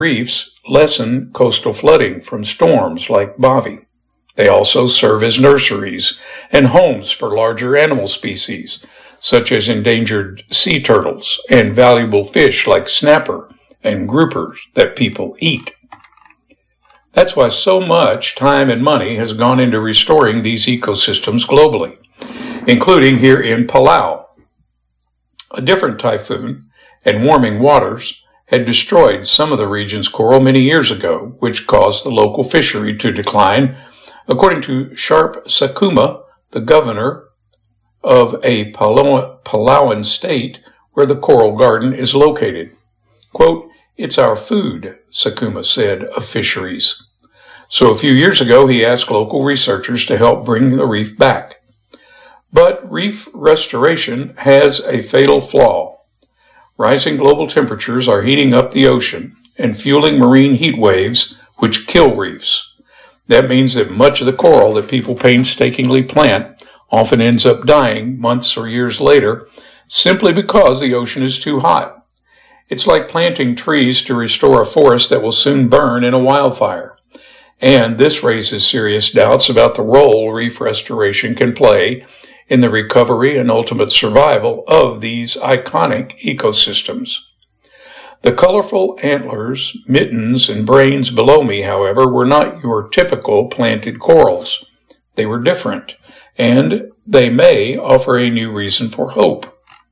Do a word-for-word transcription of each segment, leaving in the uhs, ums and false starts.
reefs lessen coastal flooding from storms like Bavi. They also serve as nurseries and homes for larger animal species, such as endangered sea turtles and valuable fish like snapper and groupers that people eat. That's why so much time and money has gone into restoring these ecosystems globally, including here in Palau. A different typhoon and warming waters had destroyed some of the region's coral many years ago, which caused the local fishery to decline, according to Sharp Sakuma, the governor of a Palauan state where the coral garden is located. Quote, "It's our food," Sakuma said of fisheries. So a few years ago, he asked local researchers to help bring the reef back. But reef restoration has a fatal flaw. Rising global temperatures are heating up the ocean and fueling marine heat waves, which kill reefs. That means that much of the coral that people painstakingly plant often ends up dying months or years later simply because the ocean is too hot. It's like planting trees to restore a forest that will soon burn in a wildfire. And this raises serious doubts about the role reef restoration can play in the recovery and ultimate survival of these iconic ecosystems. The colorful antlers, mittens, and brains below me, however, were not your typical planted corals. They were different, and they may offer a new reason for hope.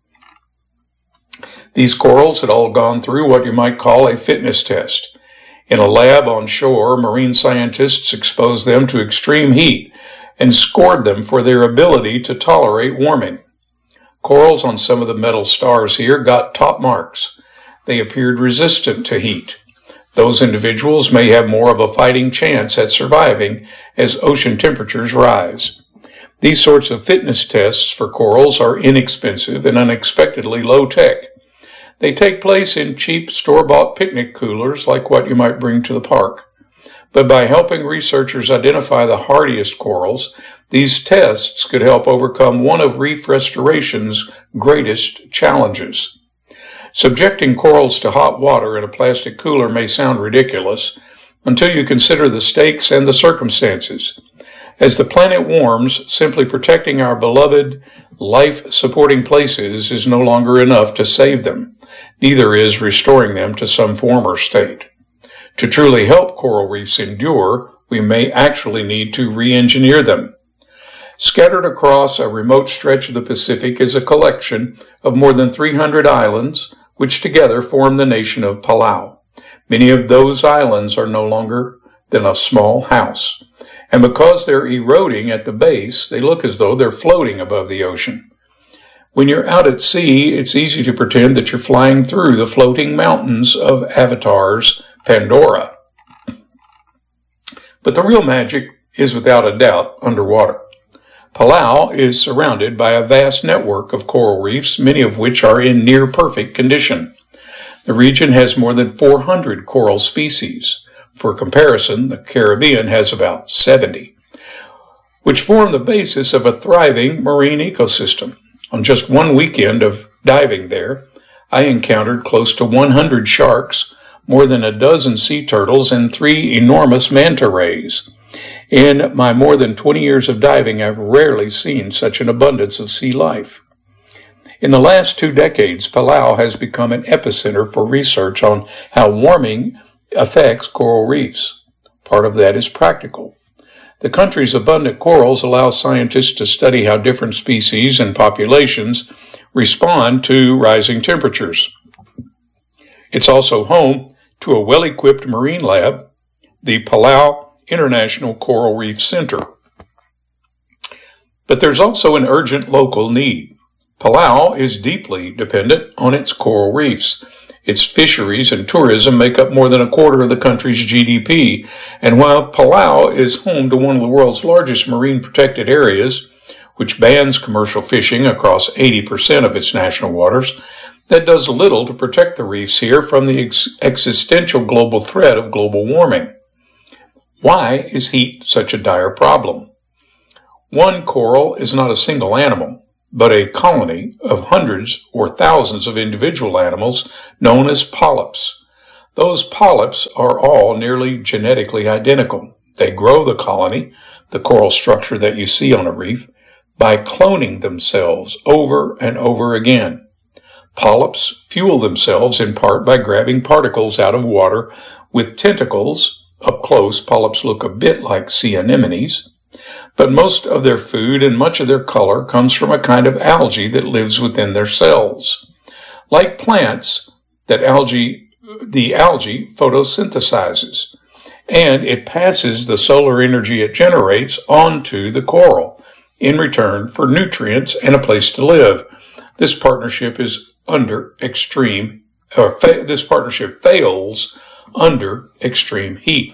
These corals had all gone through what you might call a fitness test. In a lab on shore, marine scientists exposed them to extreme heat and scored them for their ability to tolerate warming. Corals on some of the metal stars here got top marks. They appeared resistant to heat. Those individuals may have more of a fighting chance at surviving as ocean temperatures rise. These sorts of fitness tests for corals are inexpensive and unexpectedly low-tech. They take place in cheap store-bought picnic coolers like what you might bring to the park. But by helping researchers identify the hardiest corals, these tests could help overcome one of reef restoration's greatest challenges. Subjecting corals to hot water in a plastic cooler may sound ridiculous until you consider the stakes and the circumstances. As the planet warms, simply protecting our beloved, life-supporting places is no longer enough to save them. Neither is restoring them to some former state. To truly help coral reefs endure, we may actually need to re-engineer them. Scattered across a remote stretch of the Pacific is a collection of more than three hundred islands, which together form the nation of Palau. Many of those islands are no longer than a small house, and because they're eroding at the base, they look as though they're floating above the ocean. When you're out at sea, it's easy to pretend that you're flying through the floating mountains of Avatar's Pandora. But the real magic is without a doubt underwater. Palau is surrounded by a vast network of coral reefs, many of which are in near perfect condition. The region has more than four hundred coral species. For comparison, the Caribbean has about seventy, which form the basis of a thriving marine ecosystem. On just one weekend of diving there, I encountered close to one hundred sharks, more than a dozen sea turtles, and three enormous manta rays. In my more than twenty years of diving, I've rarely seen such an abundance of sea life. In the last two decades, Palau has become an epicenter for research on how warming affects coral reefs. Part of that is practical. The country's abundant corals allow scientists to study how different species and populations respond to rising temperatures. It's also home to a well-equipped marine lab, the Palau International Coral Reef Center. But there's also an urgent local need. Palau is deeply dependent on its coral reefs. Its fisheries and tourism make up more than a quarter of the country's G D P, and while Palau is home to one of the world's largest marine protected areas, which bans commercial fishing across eighty percent of its national waters, that does little to protect the reefs here from the ex- existential global threat of global warming. Why is heat such a dire problem? One coral is not a single animal, but a colony of hundreds or thousands of individual animals known as polyps. Those polyps are all nearly genetically identical. They grow the colony, the coral structure that you see on a reef, by cloning themselves over and over again. Polyps fuel themselves in part by grabbing particles out of water with tentacles. Up close, polyps look a bit like sea anemones, but most of their food and much of their color comes from a kind of algae that lives within their cells. Like plants, that algae, the algae photosynthesizes, and it passes the solar energy it generates onto the coral in return for nutrients and a place to live. This partnership is under extreme, or fa- this partnership fails under extreme heat.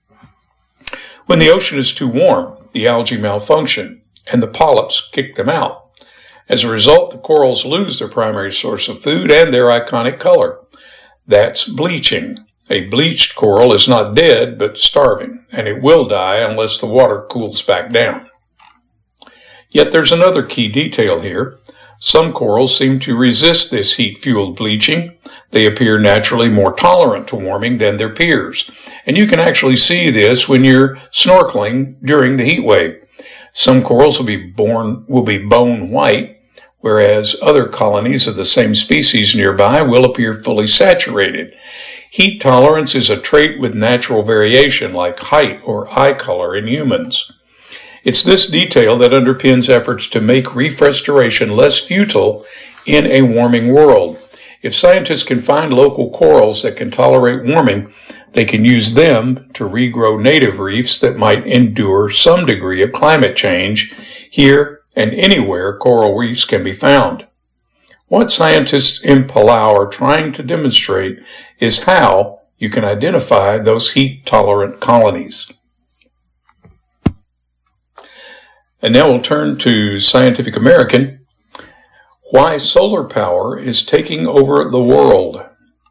When the ocean is too warm, the algae malfunction, and the polyps kick them out. As a result, the corals lose their primary source of food and their iconic color. That's bleaching. A bleached coral is not dead, but starving, and it will die unless the water cools back down. Yet there's another key detail here. Some corals seem to resist this heat-fueled bleaching. They appear naturally more tolerant to warming than their peers. And you can actually see this when you're snorkeling during the heat wave. Some corals will be born, will be bone white, whereas other colonies of the same species nearby will appear fully saturated. Heat tolerance is a trait with natural variation, like height or eye color in humans. It's this detail that underpins efforts to make reef restoration less futile in a warming world. If scientists can find local corals that can tolerate warming, they can use them to regrow native reefs that might endure some degree of climate change here and anywhere coral reefs can be found. What scientists in Palau are trying to demonstrate is how you can identify those heat-tolerant colonies. And now we'll turn to Scientific American, Why Solar Power is Taking Over the World.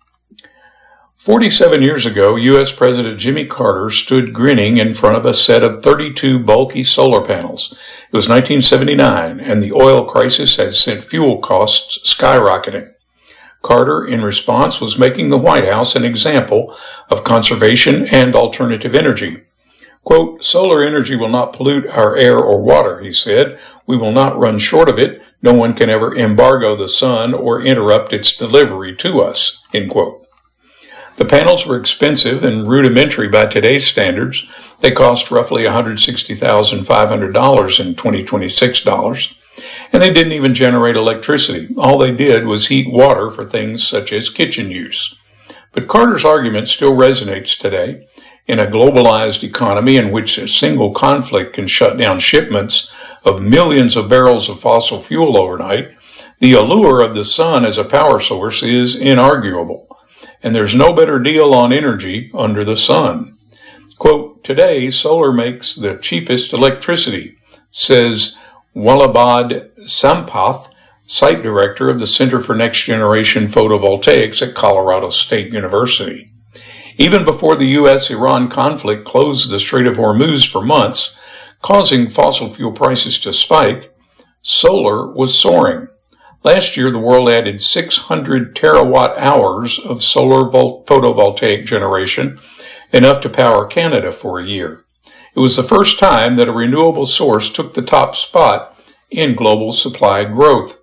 forty-seven years ago, U S President Jimmy Carter stood grinning in front of a set of thirty-two bulky solar panels. It was nineteen seventy-nine, and the oil crisis had sent fuel costs skyrocketing. Carter, in response, was making the White House an example of conservation and alternative energy. Quote, solar energy will not pollute our air or water, he said. We will not run short of it. No one can ever embargo the sun or interrupt its delivery to us, end quote. The panels were expensive and rudimentary by today's standards. They cost roughly one hundred sixty thousand five hundred dollars in twenty twenty-six dollars. And they didn't even generate electricity. All they did was heat water for things such as kitchen use. But Carter's argument still resonates today. In a globalized economy in which a single conflict can shut down shipments of millions of barrels of fossil fuel overnight, the allure of the sun as a power source is inarguable. And there's no better deal on energy under the sun. Quote, today, solar makes the cheapest electricity, says Wallabad Sampath, site director of the Center for Next Generation Photovoltaics at Colorado State University. Even before the U S Iran conflict closed the Strait of Hormuz for months, causing fossil fuel prices to spike, solar was soaring. Last year, the world added six hundred terawatt hours of solar vol- photovoltaic generation, enough to power Canada for a year. It was the first time that a renewable source took the top spot in global supply growth.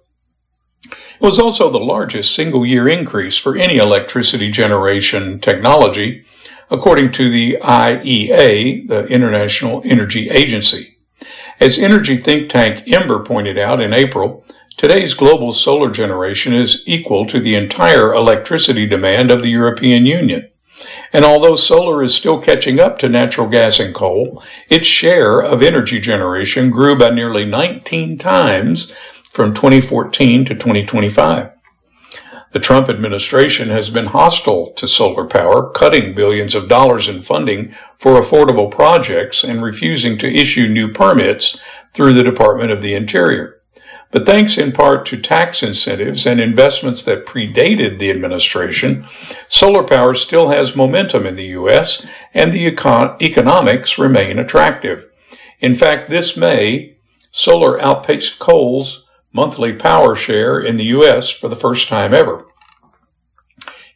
It was also the largest single-year increase for any electricity generation technology, according to the I E A, the International Energy Agency. As energy think tank Ember pointed out in April, today's global solar generation is equal to the entire electricity demand of the European Union. And although solar is still catching up to natural gas and coal, its share of energy generation grew by nearly nineteen times from twenty fourteen to twenty twenty-five. The Trump administration has been hostile to solar power, cutting billions of dollars in funding for affordable projects and refusing to issue new permits through the Department of the Interior. But thanks in part to tax incentives and investments that predated the administration, solar power still has momentum in the U S, and the econ- economics remain attractive. In fact, this May, solar outpaced coal's monthly power share in the U S for the first time ever.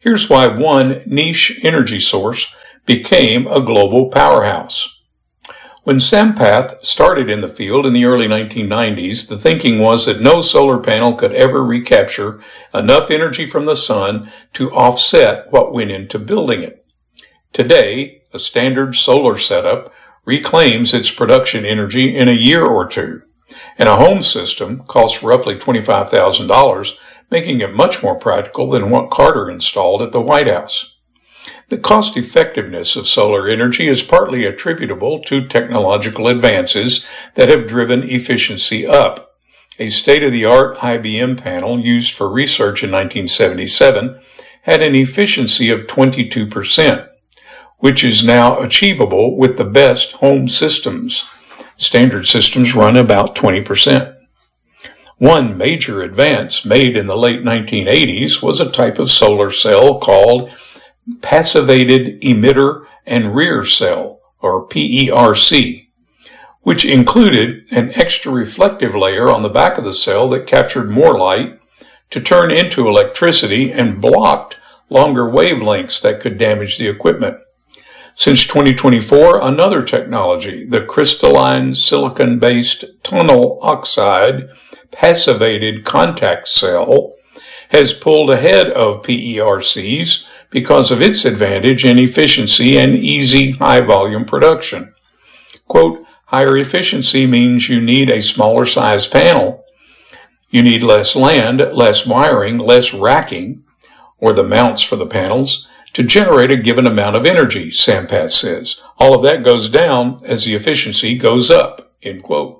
Here's why one niche energy source became a global powerhouse. When Sampath started in the field in the early nineteen nineties, the thinking was that no solar panel could ever recapture enough energy from the sun to offset what went into building it. Today, a standard solar setup reclaims its production energy in a year or two, and a home system costs roughly twenty-five thousand dollars, making it much more practical than what Carter installed at the White House. The cost-effectiveness of solar energy is partly attributable to technological advances that have driven efficiency up. A state-of-the-art I B M panel used for research in nineteen seventy-seven had an efficiency of twenty-two percent, which is now achievable with the best home systems. Standard systems run about twenty percent. One major advance made in the late nineteen eighties was a type of solar cell called passivated emitter and rear cell, or P E R C, which included an extra reflective layer on the back of the cell that captured more light to turn into electricity and blocked longer wavelengths that could damage the equipment. Since twenty twenty-four, another technology, the crystalline silicon-based tunnel oxide passivated contact cell, has pulled ahead of P E R Cs because of its advantage in efficiency and easy high-volume production. Quote, higher efficiency means you need a smaller size panel. You need less land, less wiring, less racking, or the mounts for the panels, to generate a given amount of energy, Sampath says. All of that goes down as the efficiency goes up, end quote.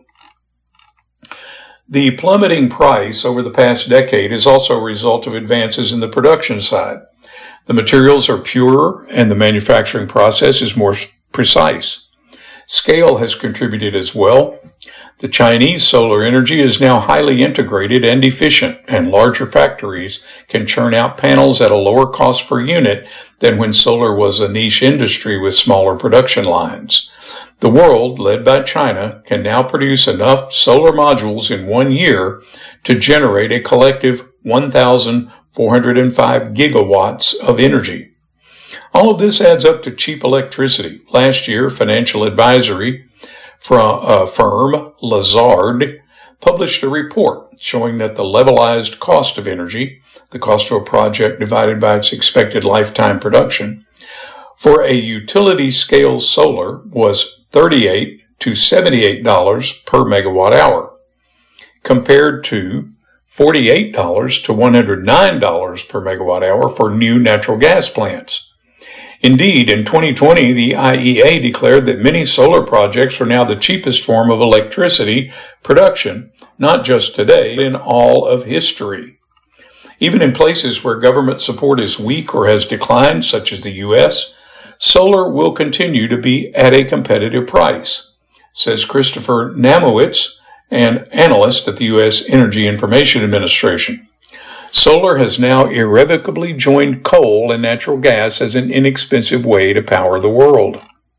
The plummeting price over the past decade is also a result of advances in the production side. The materials are purer and the manufacturing process is more precise. Scale has contributed as well. The Chinese solar energy is now highly integrated and efficient, and larger factories can churn out panels at a lower cost per unit than when solar was a niche industry with smaller production lines. The world, led by China, can now produce enough solar modules in one year to generate a collective one thousand four hundred five gigawatts of energy. All of this adds up to cheap electricity. Last year, financial advisory from uh, firm Lazard published a report showing that the levelized cost of energy, the cost of a project divided by its expected lifetime production, for a utility-scale solar was thirty-eight to seventy-eight dollars per megawatt hour, compared to forty-eight dollars to one hundred nine dollars per megawatt hour for new natural gas plants. Indeed, in twenty twenty, the I E A declared that many solar projects are now the cheapest form of electricity production, not just today, but in all of history. Even in places where government support is weak or has declined, such as the U S, solar will continue to be at a competitive price, says Christopher Namowitz, an analyst at the U S Energy Information Administration. Solar has now irrevocably joined coal and natural gas as an inexpensive way to power the world.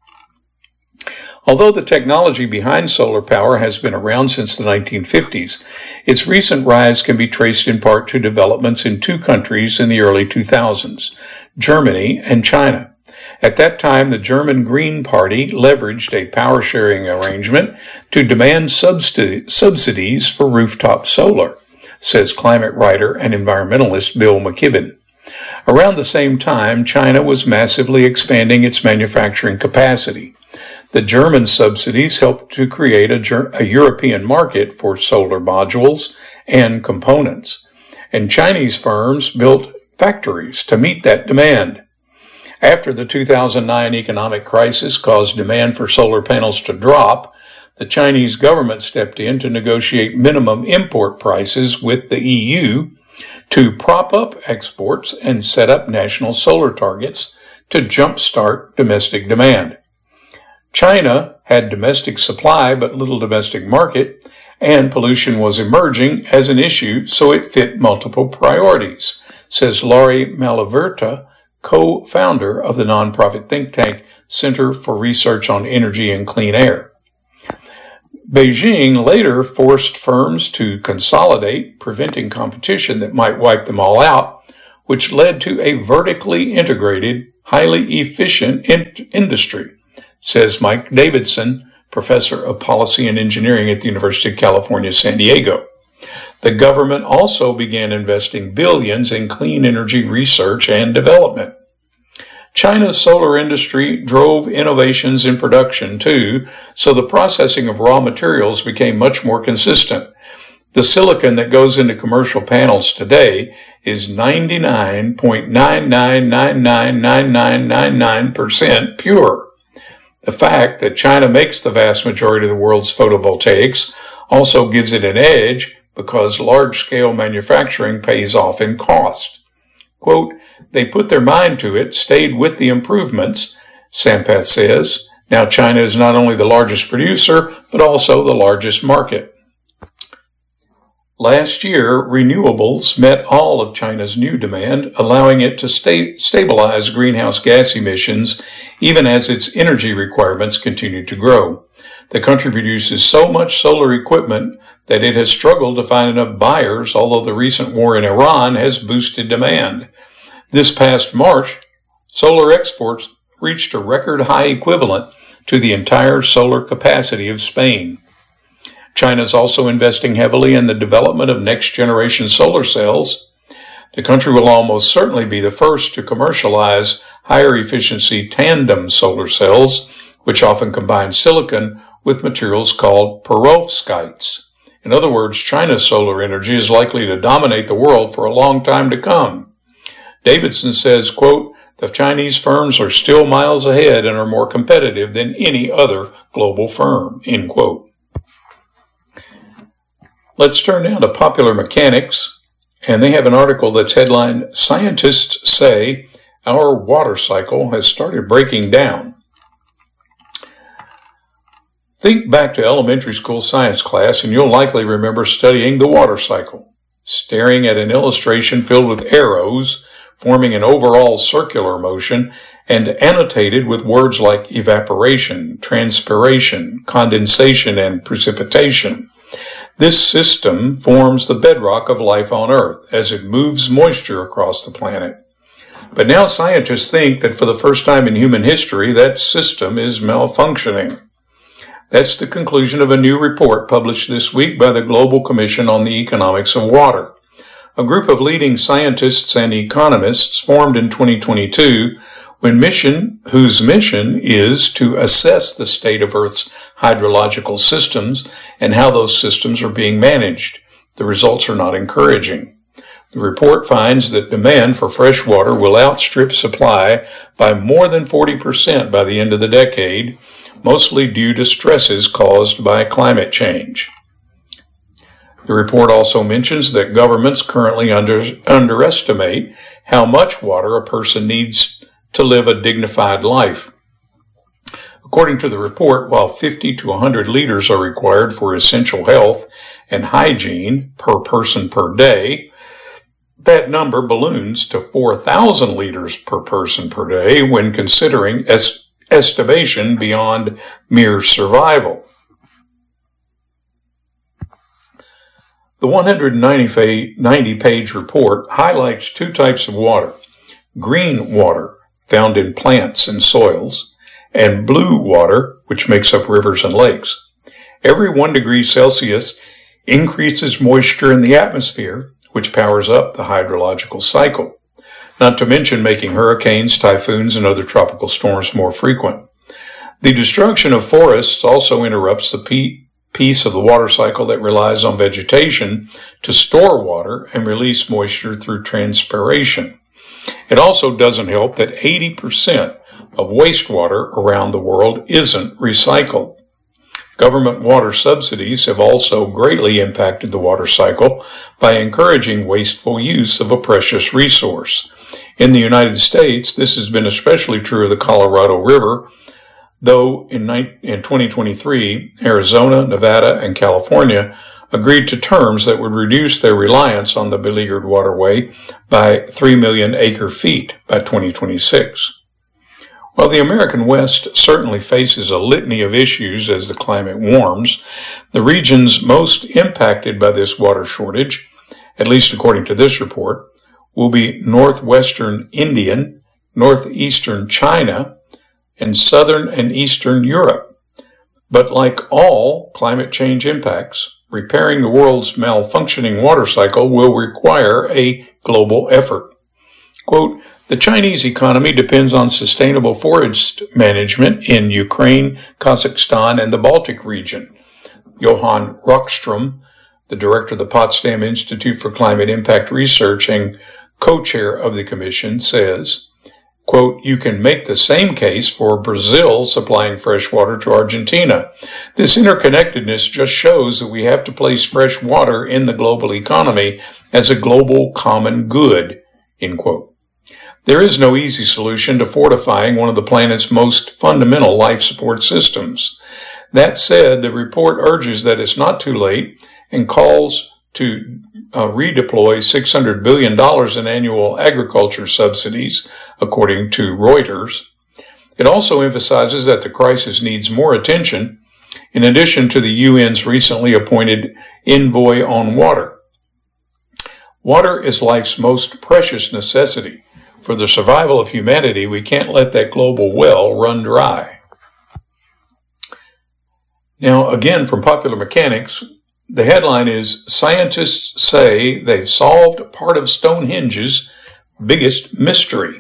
Although the technology behind solar power has been around since the nineteen fifties, its recent rise can be traced in part to developments in two countries in the early two thousands, Germany and China. At that time, the German Green Party leveraged a power-sharing arrangement to demand subsidi- subsidies for rooftop solar, says climate writer and environmentalist Bill McKibben. Around the same time, China was massively expanding its manufacturing capacity. The German subsidies helped to create a, Ger- a European market for solar modules and components, and Chinese firms built factories to meet that demand. After the two thousand nine economic crisis caused demand for solar panels to drop, the Chinese government stepped in to negotiate minimum import prices with the E U to prop up exports and set up national solar targets to jumpstart domestic demand. China had domestic supply but little domestic market, and pollution was emerging as an issue, so it fit multiple priorities, says Laurie Malaverta, co-founder of the nonprofit think tank Center for Research on Energy and Clean Air. Beijing later forced firms to consolidate, preventing competition that might wipe them all out, which led to a vertically integrated, highly efficient in- industry, says Mike Davidson, professor of policy and engineering at the University of California, San Diego. The government also began investing billions in clean energy research and development. China's solar industry drove innovations in production too, so the processing of raw materials became much more consistent. The silicon that goes into commercial panels today is ninety-nine point nine nine nine nine nine nine nine nine percent pure. The fact that China makes the vast majority of the world's photovoltaics also gives it an edge because large-scale manufacturing pays off in cost. Quote, they put their mind to it, stayed with the improvements, Sampath says. Now China is not only the largest producer, but also the largest market. Last year, renewables met all of China's new demand, allowing it to sta- stabilize greenhouse gas emissions even as its energy requirements continue to grow. The country produces so much solar equipment that it has struggled to find enough buyers, although the recent war in Iran has boosted demand. This past March, solar exports reached a record high equivalent to the entire solar capacity of Spain. China is also investing heavily in the development of next-generation solar cells. The country will almost certainly be the first to commercialize higher-efficiency tandem solar cells, which often combine silicon with materials called perovskites. In other words, China's solar energy is likely to dominate the world for a long time to come. Davidson says, quote, the Chinese firms are still miles ahead and are more competitive than any other global firm, end quote. Let's turn now to Popular Mechanics, and they have an article that's headlined, Scientists Say Our Water Cycle Has Started Breaking Down. Think back to elementary school science class, and you'll likely remember studying the water cycle, staring at an illustration filled with arrows, forming an overall circular motion, and annotated with words like evaporation, transpiration, condensation, and precipitation. This system forms the bedrock of life on Earth as it moves moisture across the planet. But now scientists think that for the first time in human history, that system is malfunctioning. That's the conclusion of a new report published this week by the Global Commission on the Economics of Water. A group of leading scientists and economists formed in twenty twenty-two when mission, whose mission is to assess the state of Earth's hydrological systems and how those systems are being managed. The results are not encouraging. The report finds that demand for fresh water will outstrip supply by more than forty percent by the end of the decade, mostly due to stresses caused by climate change. The report also mentions that governments currently under, underestimate how much water a person needs to live a dignified life. According to the report, while fifty to one hundred liters are required for essential health and hygiene per person per day, that number balloons to four thousand liters per person per day when considering est- estimation beyond mere survival. The one hundred ninety page report highlights two types of water: green water, found in plants and soils, and blue water, which makes up rivers and lakes. Every one degree Celsius increases moisture in the atmosphere, which powers up the hydrological cycle, not to mention making hurricanes, typhoons, and other tropical storms more frequent. The destruction of forests also interrupts the piece of the water cycle that relies on vegetation to store water and release moisture through transpiration. It also doesn't help that eighty percent of wastewater around the world isn't recycled. Government water subsidies have also greatly impacted the water cycle by encouraging wasteful use of a precious resource. In the United States, this has been especially true of the Colorado River, though in twenty twenty-three, Arizona, Nevada, and California agreed to terms that would reduce their reliance on the beleaguered waterway by three million acre feet by twenty twenty-six. While the American West certainly faces a litany of issues as the climate warms, the regions most impacted by this water shortage, at least according to this report, will be northwestern Indian, northeastern China, and southern and eastern Europe. But like all climate change impacts, repairing the world's malfunctioning water cycle will require a global effort. Quote, the Chinese economy depends on sustainable forest management in Ukraine, Kazakhstan, and the Baltic region. Johan Rockström, the director of the Potsdam Institute for Climate Impact Research and co-chair of the commission, says, quote, you can make the same case for Brazil supplying fresh water to Argentina. This interconnectedness just shows that we have to place fresh water in the global economy as a global common good, end quote. There is no easy solution to fortifying one of the planet's most fundamental life support systems. That said, the report urges that it's not too late and calls to uh, redeploy six hundred billion dollars in annual agriculture subsidies, according to Reuters. It also emphasizes that the crisis needs more attention, in addition to the U N's recently appointed envoy on water. Water is life's most precious necessity. For the survival of humanity, we can't let that global well run dry. Now, again, from Popular Mechanics, the headline is, Scientists Say They've Solved Part of Stonehenge's Biggest Mystery.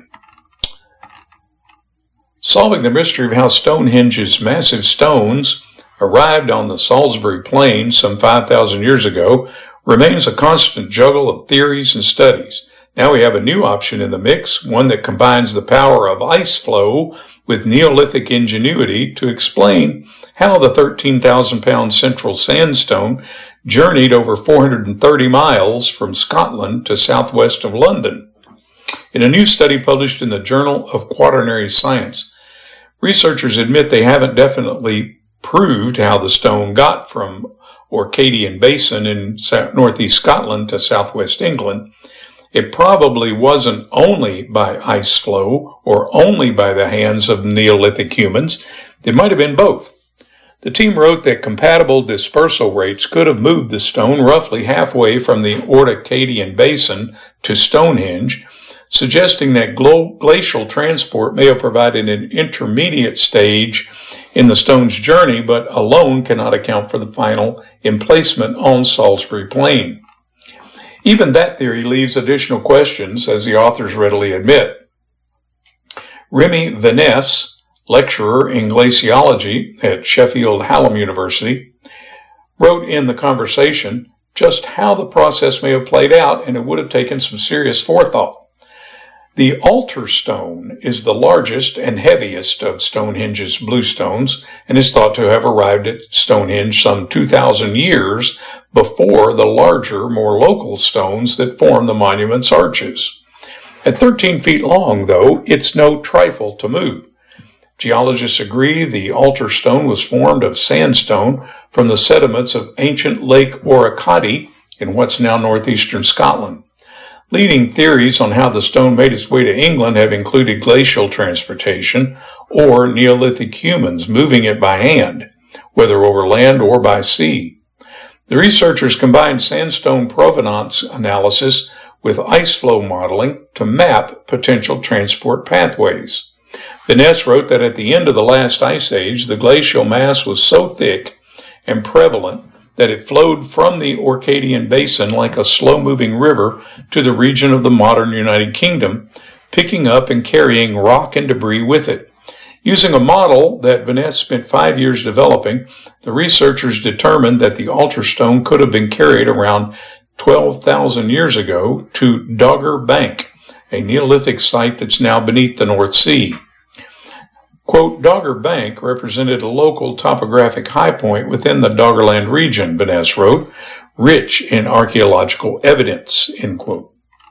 Solving the mystery of how Stonehenge's massive stones arrived on the Salisbury Plain some five thousand years ago remains a constant juggle of theories and studies. Now we have a new option in the mix, one that combines the power of ice flow with Neolithic ingenuity to explain how the thirteen thousand pound central sandstone journeyed over four hundred thirty miles from Scotland to southwest of London. In a new study published in the Journal of Quaternary Science, researchers admit they haven't definitely proved how the stone got from Orcadian Basin in northeast Scotland to southwest England. It probably wasn't only by ice flow or only by the hands of Neolithic humans. It might have been both. The team wrote that compatible dispersal rates could have moved the stone roughly halfway from the Orcadian Basin to Stonehenge, suggesting that glacial transport may have provided an intermediate stage in the stone's journey, but alone cannot account for the final emplacement on Salisbury Plain. Even that theory leaves additional questions, as the authors readily admit. Remy Vaness, lecturer in glaciology at Sheffield Hallam University, wrote in The Conversation just how the process may have played out, and it would have taken some serious forethought. The altar stone is the largest and heaviest of Stonehenge's bluestones and is thought to have arrived at Stonehenge some two thousand years before the larger, more local stones that form the monument's arches. At thirteen feet long, though, it's no trifle to move. Geologists agree the altar stone was formed of sandstone from the sediments of ancient Lake Oricady in what's now northeastern Scotland. Leading theories on how the stone made its way to England have included glacial transportation or Neolithic humans moving it by hand, whether over land or by sea. The researchers combined sandstone provenance analysis with ice flow modeling to map potential transport pathways. Vaness wrote that at the end of the last ice age, the glacial mass was so thick and prevalent that it flowed from the Orcadian Basin like a slow-moving river to the region of the modern United Kingdom, picking up and carrying rock and debris with it. Using a model that Vaness spent five years developing, the researchers determined that the altar stone could have been carried around twelve thousand years ago to Dogger Bank, a Neolithic site that's now beneath the North Sea. Quote, Dogger Bank represented a local topographic high point within the Doggerland region, Vaness wrote, rich in archaeological evidence, end quote.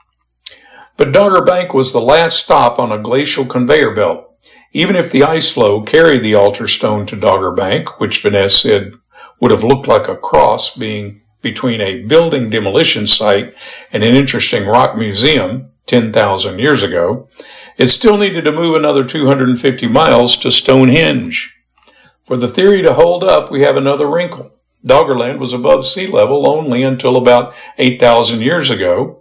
But Dogger Bank was the last stop on a glacial conveyor belt. Even if the ice flow carried the altar stone to Dogger Bank, which Vaness said would have looked like a cross being between a building demolition site and an interesting rock museum ten thousand years ago, it still needed to move another two hundred fifty miles to Stonehenge. For the theory to hold up, we have another wrinkle. Doggerland was above sea level only until about eight thousand years ago.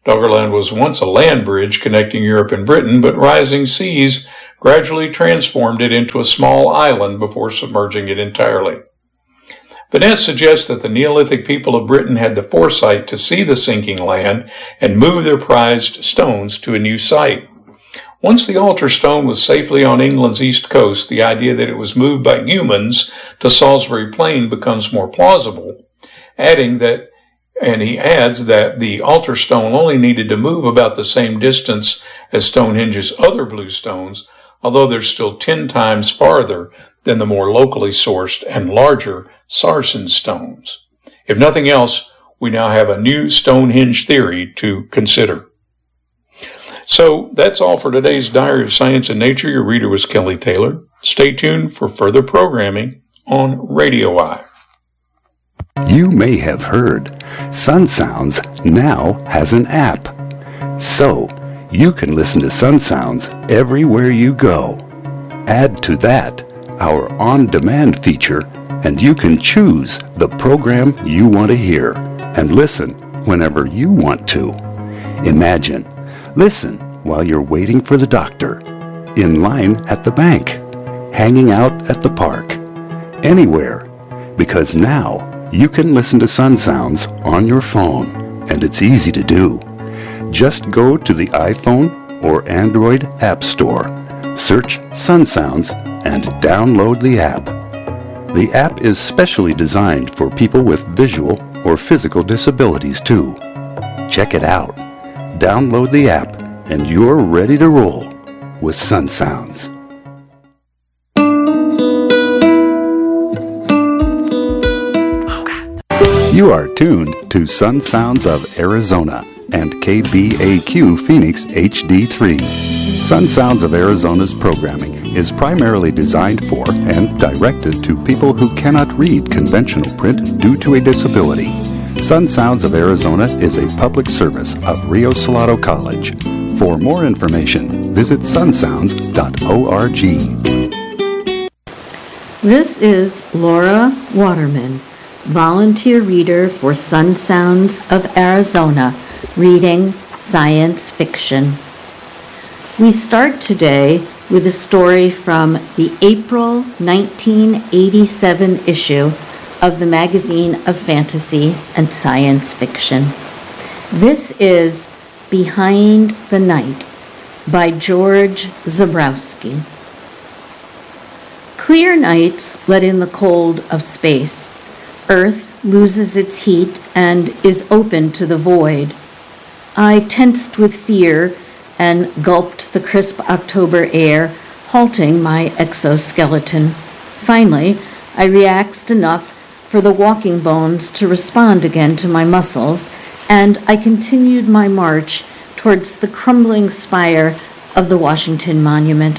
Doggerland was once a land bridge connecting Europe and Britain, but rising seas gradually transformed it into a small island before submerging it entirely. Vaness suggests that the Neolithic people of Britain had the foresight to see the sinking land and move their prized stones to a new site. Once the altar stone was safely on England's east coast, the idea that it was moved by humans to Salisbury Plain becomes more plausible, adding that, and he adds that the altar stone only needed to move about the same distance as Stonehenge's other blue stones, although they're still ten times farther than the more locally sourced and larger Sarsen stones. If nothing else, we now have a new Stonehenge theory to consider. So that's all for today's Diary of Science and Nature. Your reader was Kelly Taylor. Stay tuned for further programming on Radio Eye. You may have heard Sun Sounds now has an app. So you can listen to Sun Sounds everywhere you go. Add to that our on-demand feature, and you can choose the program you want to hear and listen whenever you want to. Imagine, listen while you're waiting for the doctor, in line at the bank, hanging out at the park, anywhere, because now you can listen to Sun Sounds on your phone, and it's easy to do. Just go to the iPhone or Android App Store, search Sun Sounds, and download the app. The app is specially designed for people with visual or physical disabilities too. Check it out. Download the app, and you're ready to roll with Sun Sounds. You are tuned to Sun Sounds of Arizona and K B A Q Phoenix H D three. Sun Sounds of Arizona's programming is primarily designed for and directed to people who cannot read conventional print due to a disability. Sun Sounds of Arizona is a public service of Rio Salado College. For more information, visit sun sounds dot org. This is Laura Waterman, volunteer reader for Sun Sounds of Arizona, reading science fiction. We start today with a story from the April nineteen eighty-seven issue of the Magazine of Fantasy and Science Fiction. This is Behind the Night by George Zebrowski. Clear nights let in the cold of space. Earth loses its heat and is open to the void. I tensed with fear and gulped the crisp October air, halting my exoskeleton. Finally, I relaxed enough for the walking bones to respond again to my muscles, and I continued my march towards the crumbling spire of the Washington Monument.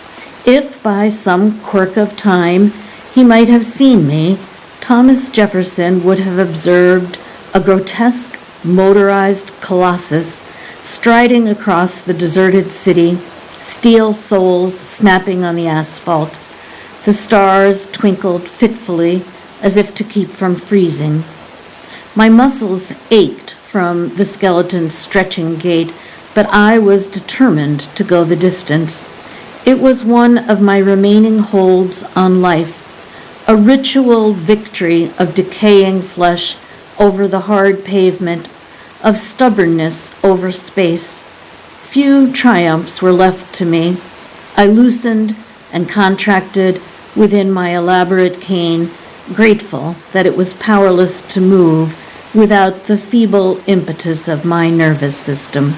If by some quirk of time he might have seen me, Thomas Jefferson would have observed a grotesque motorized colossus striding across the deserted city, steel soles snapping on the asphalt. The stars twinkled fitfully as if to keep from freezing. My muscles ached from the skeleton's stretching gait, but I was determined to go the distance. It was one of my remaining holds on life, a ritual victory of decaying flesh over the hard pavement, of stubbornness over space. Few triumphs were left to me. I loosened and contracted within my elaborate cane, grateful that it was powerless to move without the feeble impetus of my nervous system.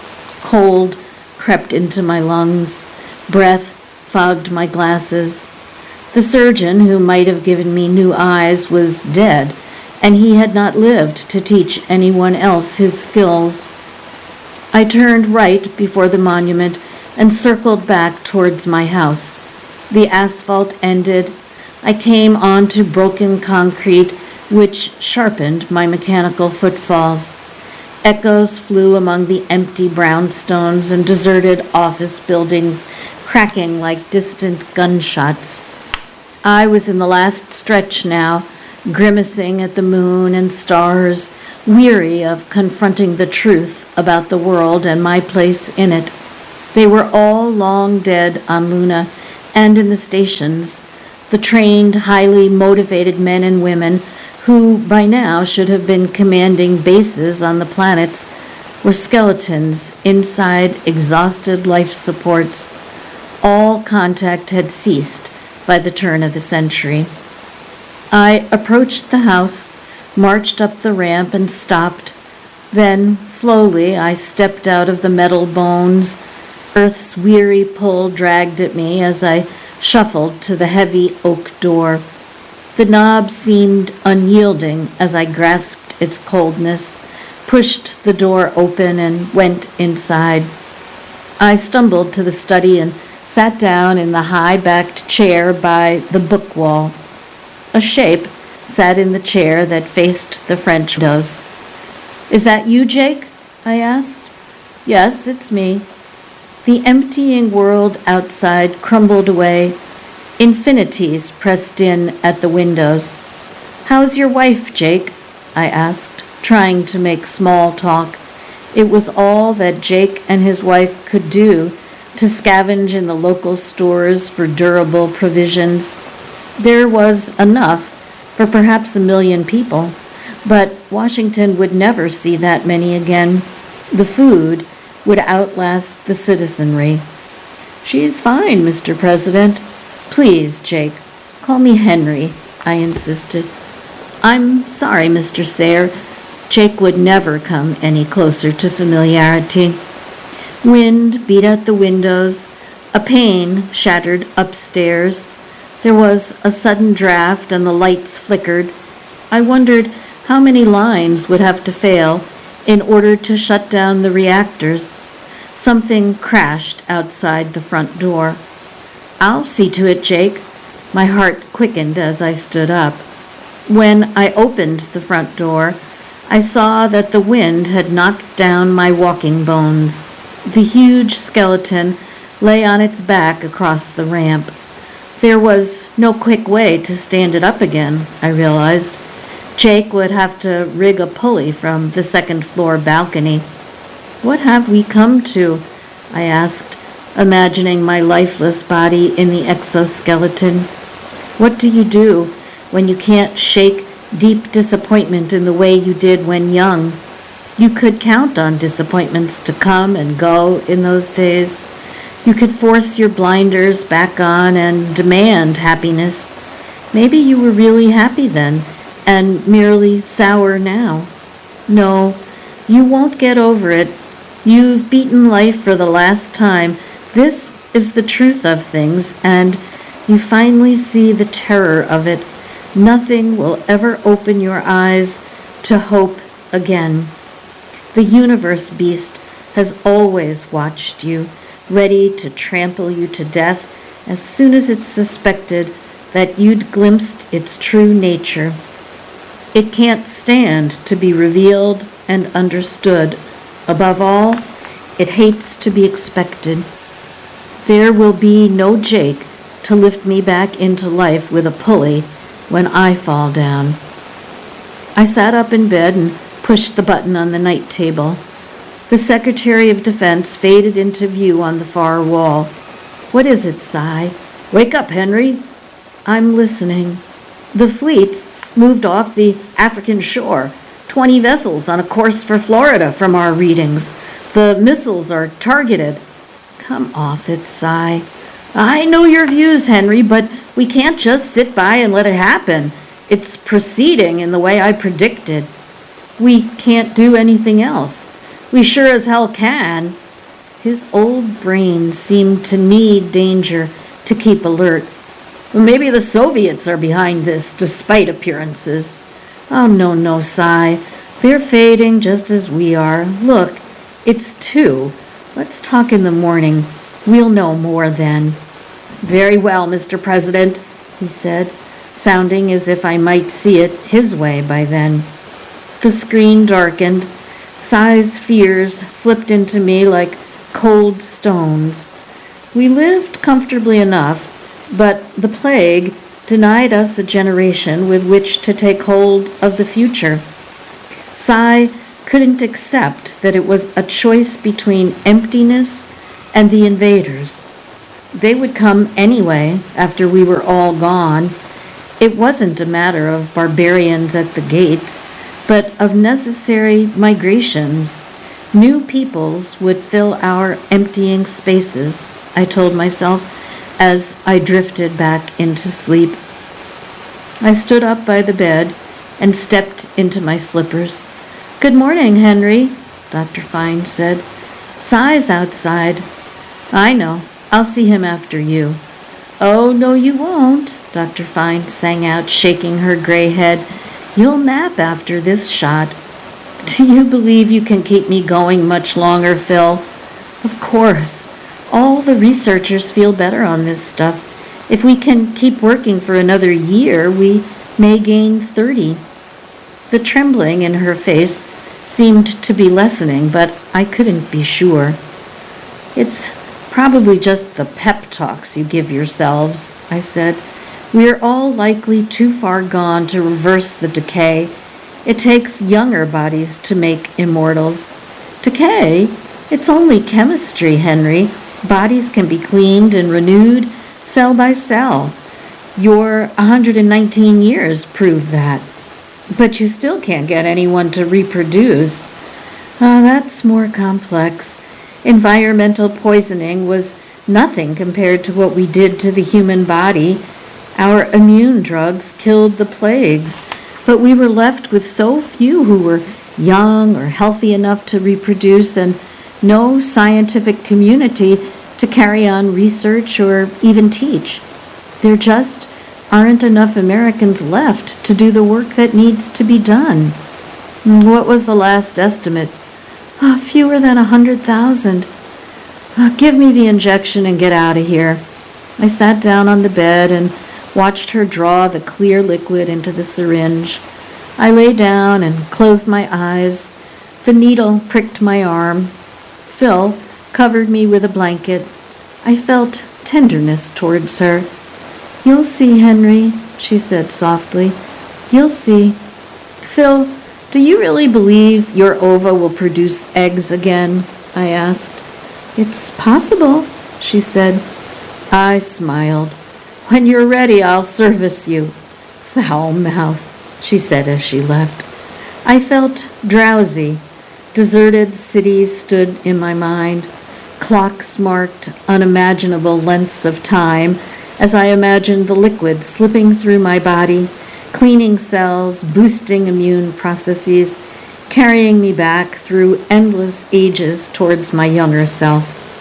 Cold crept into my lungs. Breath fogged my glasses. The surgeon who might have given me new eyes was dead, and he had not lived to teach anyone else his skills. I turned right before the monument and circled back towards my house. The asphalt ended. I came onto broken concrete, which sharpened my mechanical footfalls. Echoes flew among the empty brownstones and deserted office buildings, cracking like distant gunshots. I was in the last stretch now, grimacing at the moon and stars, weary of confronting the truth about the world and my place in it. They were all long dead on Luna and in the stations, the trained, highly motivated men and women who by now should have been commanding bases on the planets were skeletons inside exhausted life supports. All contact had ceased by the turn of the century. I approached the house, marched up the ramp, and stopped. Then, slowly, I stepped out of the metal bones. Earth's weary pull dragged at me as I shuffled to the heavy oak door. The knob seemed unyielding as I grasped its coldness, pushed the door open, and went inside. I stumbled to the study and sat down in the high-backed chair by the book wall. A shape sat in the chair that faced the French windows. "Is that you, Jake?" I asked. "Yes, it's me." The emptying world outside crumbled away. Infinities pressed in at the windows. "How's your wife, Jake?" I asked, trying to make small talk. It was all that Jake and his wife could do to scavenge in the local stores for durable provisions. There was enough for perhaps a million people, but Washington would never see that many again. The food would outlast the citizenry. "She's fine, Mister President." "Please, Jake, call me Henry," I insisted. "I'm sorry, Mister Sayre." Jake would never come any closer to familiarity. Wind beat at the windows. A pane shattered upstairs. There was a sudden draft and the lights flickered. I wondered how many lines would have to fail in order to shut down the reactors. Something crashed outside the front door. "I'll see to it, Jake." My heart quickened as I stood up. When I opened the front door, I saw that the wind had knocked down my walking bones. The huge skeleton lay on its back across the ramp. There was no quick way to stand it up again, I realized. Jake would have to rig a pulley from the second floor balcony. "What have we come to?" I asked, imagining my lifeless body in the exoskeleton. What do you do when you can't shake deep disappointment in the way you did when young? You could count on disappointments to come and go in those days. You could force your blinders back on and demand happiness. Maybe you were really happy then and merely sour now. No, you won't get over it. You've beaten life for the last time. This is the truth of things, and you finally see the terror of it. Nothing will ever open your eyes to hope again. The universe beast has always watched you, ready to trample you to death as soon as it suspected that you'd glimpsed its true nature. It can't stand to be revealed and understood. Above all, it hates to be expected. There will be no Jake to lift me back into life with a pulley when I fall down. I sat up in bed and pushed the button on the night table. The Secretary of Defense faded into view on the far wall. "What is it, Cy?" "Wake up, Henry." "I'm listening." "The fleets moved off the African shore. Twenty vessels on a course for Florida from our readings. The missiles are targeted." "Come off it, Cy." "I know your views, Henry, but we can't just sit by and let it happen. It's proceeding in the way I predicted." "We can't do anything else." "We sure as hell can." His old brain seemed to need danger to keep alert. "Well, maybe the Soviets are behind this, despite appearances." "Oh, no, no, Cy. They're fading just as we are. Look, it's two. Let's talk in the morning. We'll know more then." "Very well, Mister President," he said, sounding as if I might see it his way by then. The screen darkened. Cy's fears slipped into me like cold stones. We lived comfortably enough, but the plague denied us a generation with which to take hold of the future. Cy couldn't accept that it was a choice between emptiness and the invaders. They would come anyway after we were all gone. It wasn't a matter of barbarians at the gates, but of necessary migrations. New peoples would fill our emptying spaces, I told myself as I drifted back into sleep. I stood up by the bed and stepped into my slippers. "Good morning, Henry," Doctor Fine said. "Cy's outside." "I know. I'll see him after you." "Oh, no, you won't," Doctor Fine sang out, shaking her gray head. "You'll nap after this shot." "Do you believe you can keep me going much longer, Phil?" "Of course. All the researchers feel better on this stuff. If we can keep working for another year, we may gain thirty. The trembling in her face seemed to be lessening, but I couldn't be sure. "It's probably just the pep talks you give yourselves," I said. "We're all likely too far gone to reverse the decay. It takes younger bodies to make immortals." "Decay? It's only chemistry, Henry. Bodies can be cleaned and renewed cell by cell. Your one hundred nineteen years prove that. But you still can't get anyone to reproduce." "Oh, that's more complex. Environmental poisoning was nothing compared to what we did to the human body. Our immune drugs killed the plagues, but we were left with so few who were young or healthy enough to reproduce, and no scientific community to carry on research or even teach. There just aren't enough Americans left to do the work that needs to be done." "What was the last estimate?" Oh, "fewer than a hundred thousand. Oh, give me the injection and get out of here." I sat down on the bed and watched her draw the clear liquid into the syringe. I lay down and closed my eyes. The needle pricked my arm. Phil covered me with a blanket. I felt tenderness towards her. "You'll see, Henry," she said softly. "You'll see." "Phil, do you really believe your ova will produce eggs again?" I asked. "It's possible," she said. I smiled. "When you're ready, I'll service you." "Foul mouth," she said as she left. I felt drowsy. Deserted cities stood in my mind. Clocks marked unimaginable lengths of time as I imagined the liquid slipping through my body, cleaning cells, boosting immune processes, carrying me back through endless ages towards my younger self.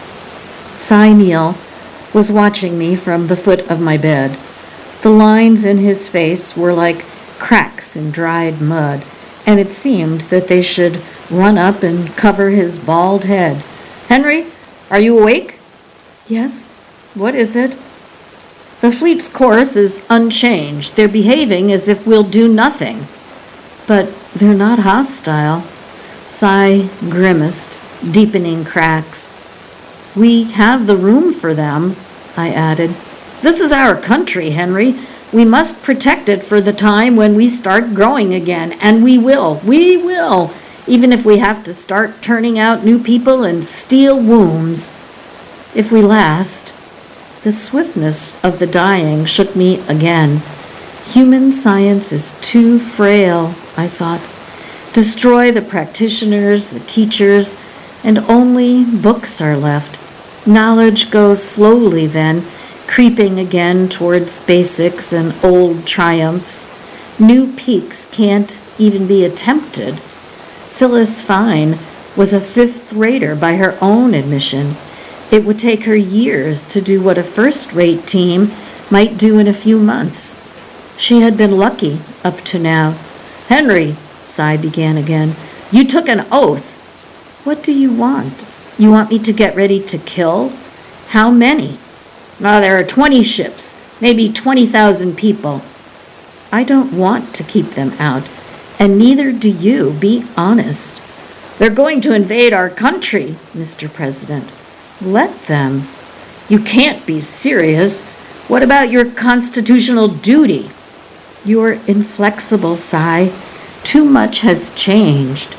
Cy Neal was watching me from the foot of my bed. The lines in his face were like cracks in dried mud, and it seemed that they should run up and cover his bald head. "Henry, are you awake?" "Yes. What is it?" "The fleet's course is unchanged. They're behaving as if we'll do nothing." "But they're not hostile." Cy grimaced, deepening cracks. "We have the room for them," I added. "This is our country, Henry. We must protect it for the time when we start growing again, and we will. We will. Even if we have to start turning out new people and steel wombs. If we last." The swiftness of the dying shook me again. Human science is too frail, I thought. Destroy the practitioners, the teachers, and only books are left. Knowledge goes slowly then, creeping again towards basics and old triumphs. New peaks can't even be attempted. Phyllis Fine was a fifth rater by her own admission. It would take her years to do what a first-rate team might do in a few months. She had been lucky up to now. "Henry," Cy began again, "you took an oath." "What do you want? You want me to get ready to kill? How many?" "Now there are twenty ships, maybe twenty thousand people." "I don't want to keep them out, and neither do you. Be honest." "They're going to invade our country, Mister President." "Let them." "You can't be serious. What about your constitutional duty?" "You're inflexible, Cy. Too much has changed."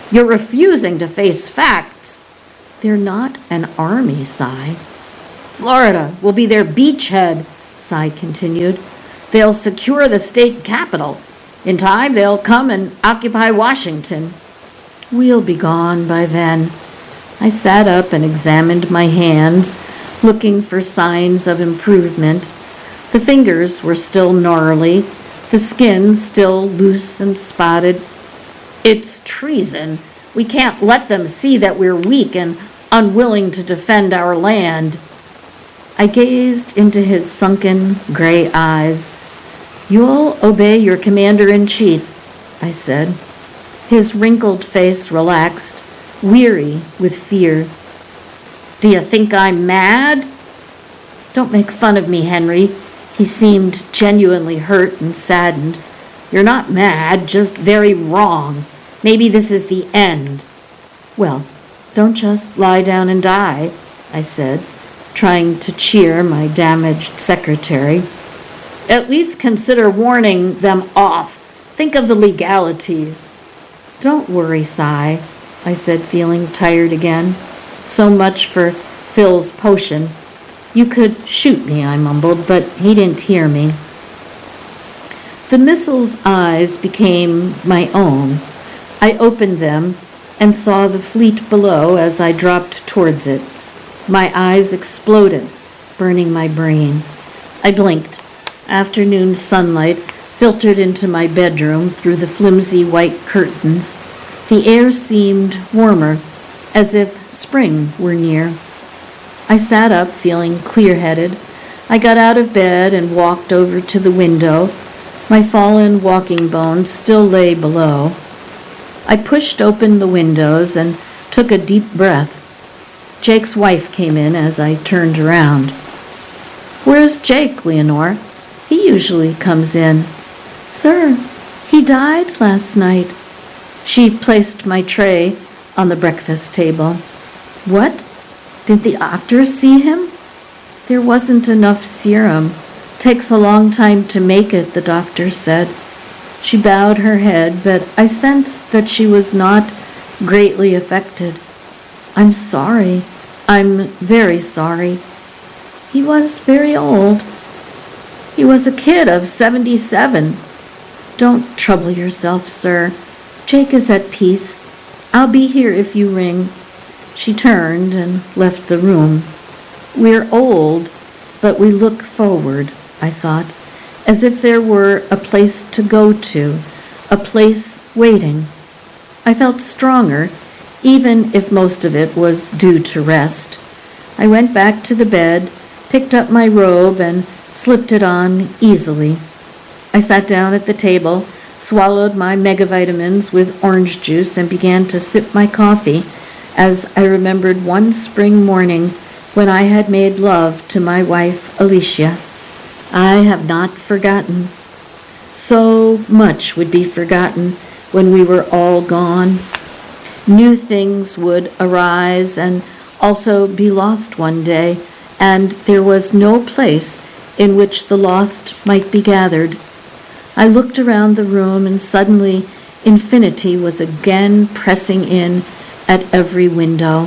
You're refusing to face facts. They're not an army, Cy. Florida will be their beachhead, Cy continued. They'll secure the state capital. In time, they'll come and occupy Washington. We'll be gone by then. I sat up and examined my hands, looking for signs of improvement. The fingers were still gnarly, the skin still loose and spotted. It's treason. We can't let them see that we're weak and unwilling to defend our land. I gazed into his sunken gray eyes. You'll obey your commander-in-chief, I said. His wrinkled face relaxed, weary with fear. Do you think I'm mad? Don't make fun of me, Henry. He seemed genuinely hurt and saddened. You're not mad, just very wrong. Maybe this is the end. Well, don't just lie down and die, I said, trying to cheer my damaged secretary. At least consider warning them off. Think of the legalities. Don't worry, Cy, I said, feeling tired again. So much for Phil's potion. You could shoot me, I mumbled, but he didn't hear me. The missile's eyes became my own. I opened them and saw the fleet below as I dropped towards it. My eyes exploded, burning my brain. I blinked. Afternoon sunlight filtered into my bedroom through the flimsy white curtains. The air seemed warmer, as if spring were near. I sat up, feeling clear-headed. I got out of bed and walked over to the window. My fallen walking bones still lay below. I pushed open the windows and took a deep breath. Jake's wife came in as I turned around. Where's Jake, Leonore? He usually comes in. Sir, he died last night. She placed my tray on the breakfast table. What? Did the doctors see him? There wasn't enough serum. Takes a long time to make it, the doctor said. She bowed her head, but I sensed that she was not greatly affected. I'm sorry. I'm very sorry. He was very old. He was a kid of seventy-seven. Don't trouble yourself, sir. Jake is at peace. I'll be here if you ring. She turned and left the room. We're old, but we look forward, I thought, as if there were a place to go to, a place waiting. I felt stronger, even if most of it was due to rest. I went back to the bed, picked up my robe, and slipped it on easily. I sat down at the table, swallowed my megavitamins with orange juice, and began to sip my coffee as I remembered one spring morning when I had made love to my wife, Alicia. I have not forgotten. So much would be forgotten when we were all gone. New things would arise and also be lost one day, and there was no place in which the lost might be gathered. I looked around the room, and suddenly infinity was again pressing in at every window.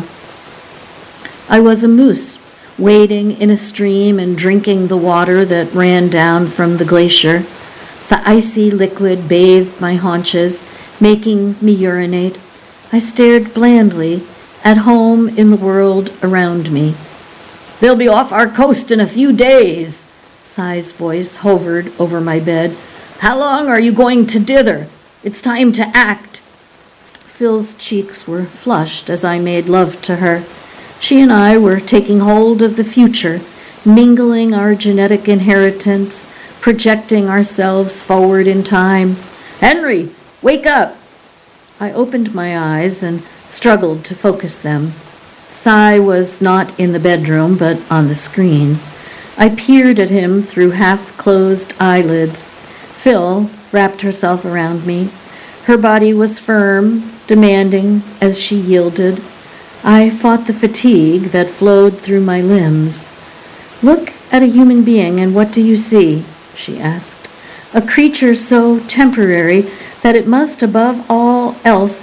I was a moose, wading in a stream and drinking the water that ran down from the glacier. The icy liquid bathed my haunches, making me urinate. I stared blandly at home in the world around me. They'll be off our coast in a few days. Cy's voice hovered over my bed. How long are you going to dither? It's time to act. Phil's cheeks were flushed as I made love to her. She and I were taking hold of the future, mingling our genetic inheritance, projecting ourselves forward in time. Henry, wake up! I opened my eyes and struggled to focus them. Cy was not in the bedroom, but on the screen. I peered at him through half-closed eyelids. Phil wrapped herself around me. Her body was firm, demanding as she yielded. I fought the fatigue that flowed through my limbs. Look at a human being, and what do you see? She asked. A creature so temporary that it must, above all else,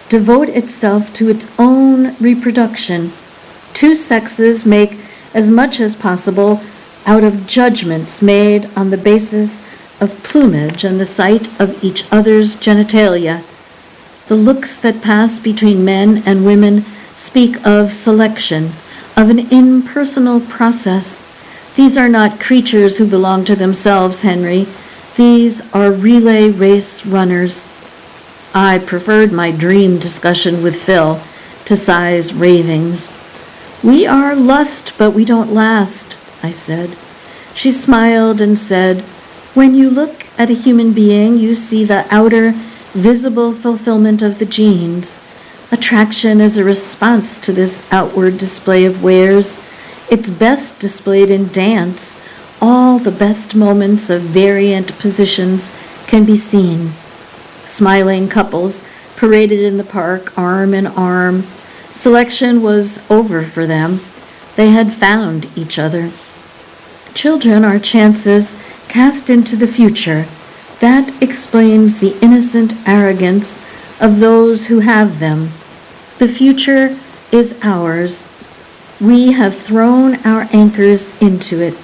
devote itself to its own reproduction. Two sexes make as much as possible out of judgments made on the basis of plumage and the sight of each other's genitalia. The looks that pass between men and women speak of selection, of an impersonal process. These are not creatures who belong to themselves, Henry. These are relay race runners. I preferred my dream discussion with Phil to Cy's ravings. We are lust, but we don't last, I said. She smiled and said, when you look at a human being, you see the outer, visible fulfillment of the genes. Attraction is a response to this outward display of wares. It's best displayed in dance. All the best moments of variant positions can be seen. Smiling couples paraded in the park, arm in arm. Selection was over for them. They had found each other. Children are chances cast into the future. That explains the innocent arrogance of those who have them. The future is ours. We have thrown our anchors into it.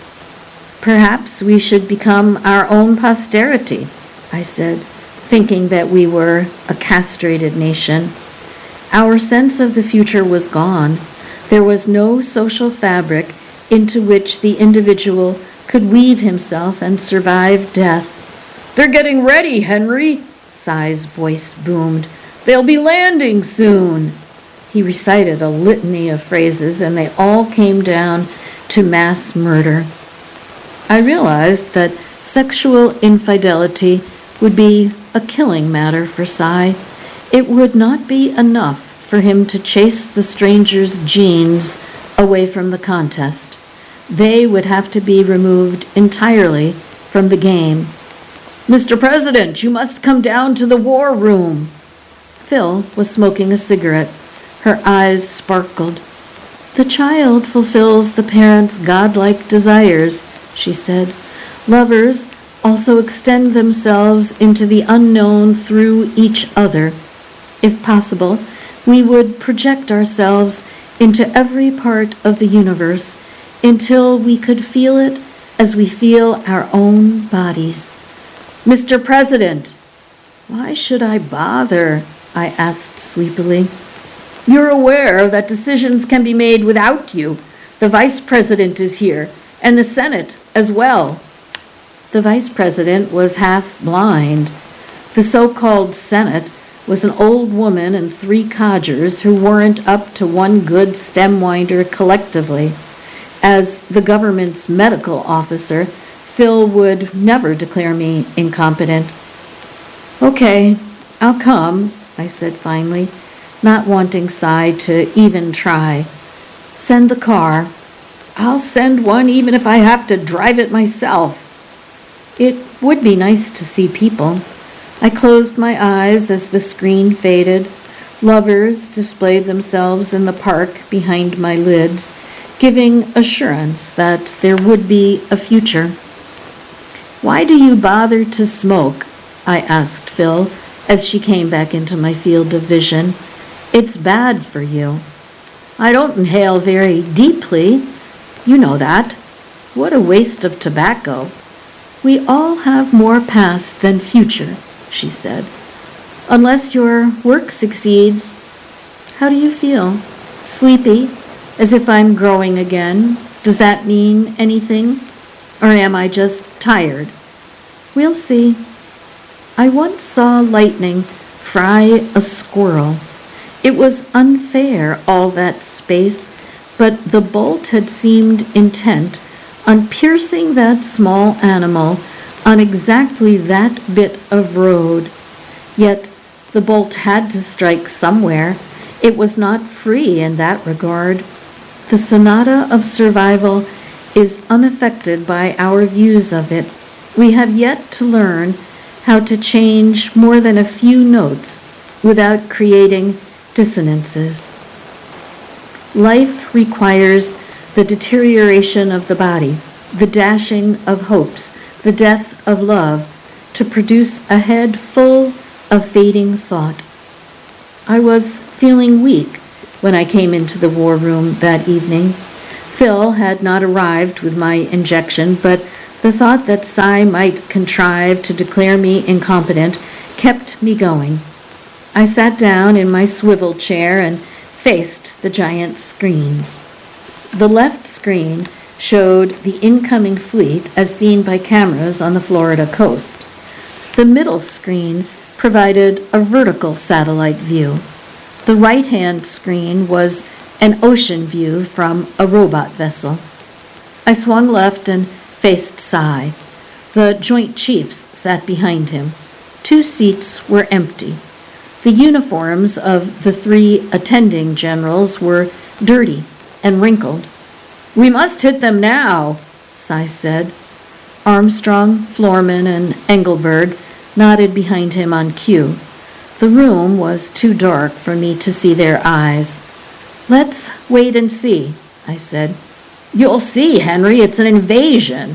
Perhaps we should become our own posterity, I said, thinking that we were a castrated nation. Our sense of the future was gone. There was no social fabric into which the individual could weave himself and survive death. They're getting ready, Henry, Cy's voice boomed. They'll be landing soon. He recited a litany of phrases, and they all came down to mass murder. I realized that sexual infidelity would be a killing matter for Cy. It would not be enough for him to chase the stranger's genes away from the contest. They would have to be removed entirely from the game. Mister President, you must come down to the war room. Phil was smoking a cigarette. Her eyes sparkled. The child fulfills the parent's godlike desires, she said. Lovers also extend themselves into the unknown through each other. If possible, we would project ourselves into every part of the universe until we could feel it as we feel our own bodies. Mister President, why should I bother? I asked sleepily. You're aware that decisions can be made without you. The Vice President is here, and the Senate as well. The Vice President was half blind. The so-called Senate was an old woman and three codgers who weren't up to one good stem winder collectively. As the government's medical officer, Phil would never declare me incompetent. Okay, I'll come, I said finally, not wanting Cy to even try. Send the car. I'll send one even if I have to drive it myself. It would be nice to see people. I closed my eyes as the screen faded. Lovers displayed themselves in the park behind my lids, giving assurance that there would be a future. Why do you bother to smoke? I asked Phil as she came back into my field of vision. It's bad for you. I don't inhale very deeply. You know that. What a waste of tobacco. We all have more past than future, she said. Unless your work succeeds. How do you feel? Sleepy? As if I'm growing again? Does that mean anything? Or am I just tired? We'll see. I once saw lightning fry a squirrel. It was unfair, all that space, but the bolt had seemed intent on piercing that small animal on exactly that bit of road. Yet the bolt had to strike somewhere. It was not free in that regard. The sonata of survival is unaffected by our views of it. We have yet to learn how to change more than a few notes without creating dissonances. Life requires the deterioration of the body, the dashing of hopes, the death of love, to produce a head full of fading thought. I was feeling weak when I came into the war room that evening. Phil had not arrived with my injection, but the thought that Cy might contrive to declare me incompetent kept me going. I sat down in my swivel chair and faced the giant screens. The left screen showed the incoming fleet as seen by cameras on the Florida coast. The middle screen provided a vertical satellite view. The right-hand screen was an ocean view from a robot vessel. I swung left and faced Cy. The Joint Chiefs sat behind him. Two seats were empty. The uniforms of the three attending generals were dirty and wrinkled. "We must hit them now," Cy said. Armstrong, Floorman, and Engelberg nodded behind him on cue. The room was too dark for me to see their eyes. "Let's wait and see," I said. "You'll see, Henry, it's an invasion."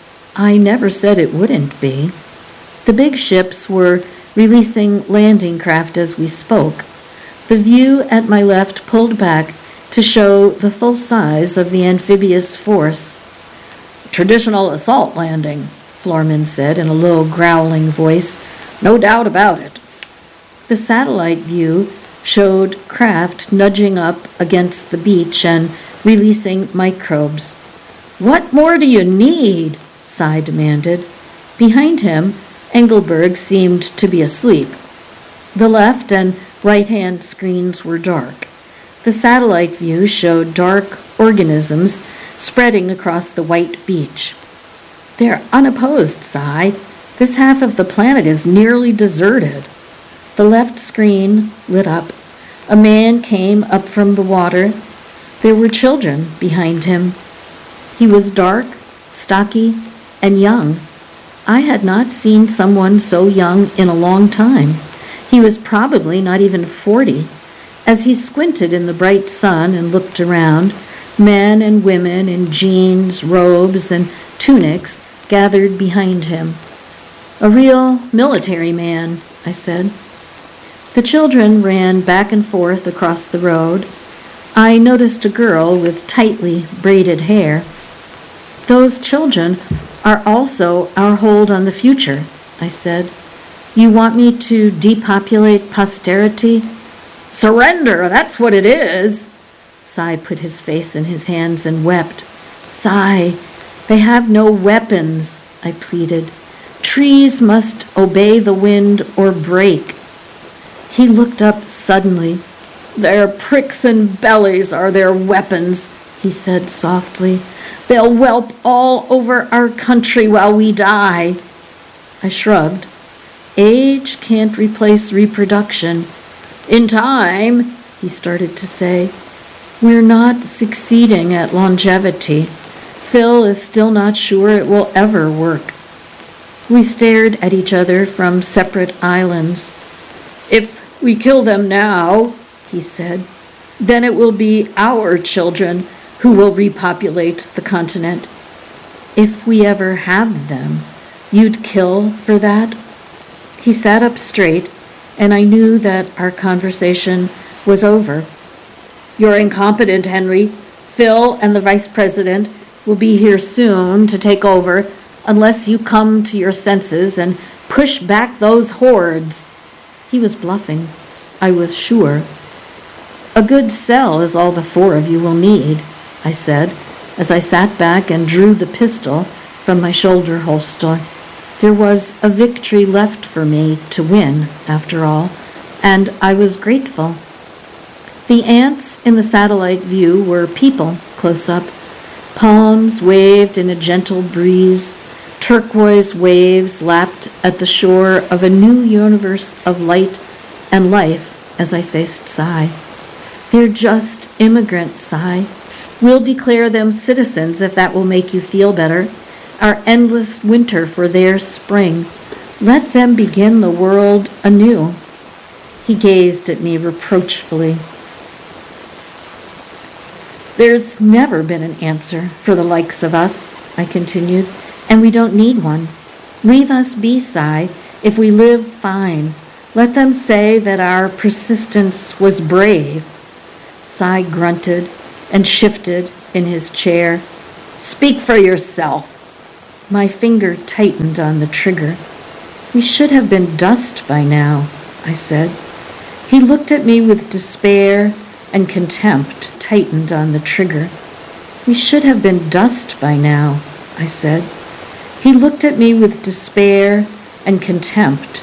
I never said it wouldn't be. The big ships were releasing landing craft as we spoke. The view at my left pulled back to show the full size of the amphibious force. "Traditional assault landing," Floorman said in a low, growling voice. "No doubt about it." The satellite view showed craft nudging up against the beach and releasing microbes. "What more do you need?" Cy demanded. Behind him, Engelberg seemed to be asleep. The left and right-hand screens were dark. The satellite view showed dark organisms spreading across the white beach. "They're unopposed, Cy. This half of the planet is nearly deserted." The left screen lit up. A man came up from the water. There were children behind him. He was dark, stocky, and young. I had not seen someone so young in a long time. He was probably not even forty. As he squinted in the bright sun and looked around, men and women in jeans, robes, and tunics gathered behind him. "A real military man," I said. The children ran back and forth across the road. I noticed a girl with tightly braided hair. "Those children are also our hold on the future," I said. "You want me to depopulate posterity?" "Surrender, that's what it is." Cy put his face in his hands and wept. "Cy, they have no weapons," I pleaded. "Trees must obey the wind or break." He looked up suddenly. "Their pricks and bellies are their weapons," he said softly. "They'll whelp all over our country while we die." I shrugged. "Age can't replace reproduction." "In time," he started to say. "We're not succeeding at longevity. Phil is still not sure it will ever work." We stared at each other from separate islands. "If we kill them now," he said, "then it will be our children who will repopulate the continent." "If we ever have them, you'd kill for that?" He sat up straight, and I knew that our conversation was over. "You're incompetent, Henry. Phil and the vice president will be here soon to take over unless you come to your senses and push back those hordes." He was bluffing, I was sure. "A good cell is all the four of you will need," I said, as I sat back and drew the pistol from my shoulder holster. There was a victory left for me to win, after all, and I was grateful. The ants in the satellite view were people close up. Palms waved in a gentle breeze. Turquoise waves lapped at the shore of a new universe of light and life as I faced Cy. "They're just immigrants, Cy. We'll declare them citizens if that will make you feel better. Our endless winter for their spring. Let them begin the world anew." He gazed at me reproachfully. "There's never been an answer for the likes of us," I continued, "and we don't need one. Leave us be, Cy. If we live, fine. Let them say that our persistence was brave. Cy grunted and shifted in his chair. Speak for yourself. My finger tightened on the trigger. We should have been dust by now, I said. He looked at me with despair and contempt, tightened on the trigger. We should have been dust by now, I said. He looked at me with despair and contempt,